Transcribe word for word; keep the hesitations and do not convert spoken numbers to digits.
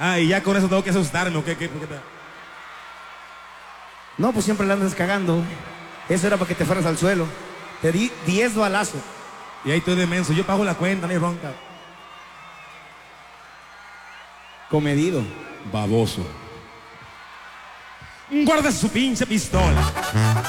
Ah, y ya con eso tengo que asustarme, ¿o qué? ¿Qué, qué, qué? No, pues siempre la andas cagando. Eso era para que te fueras al suelo. Te di diez balazos. Y ahí estoy de menso, yo pago la cuenta, no hay ronca. Comedido. Baboso. Guarda su pinche pistola.